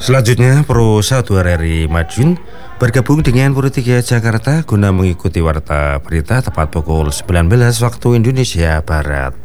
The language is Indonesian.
Selanjutnya, Pro 1 RRI Madiun bergabung dengan Pro 3 Jakarta guna mengikuti warta berita tepat pukul 19 waktu Indonesia Barat.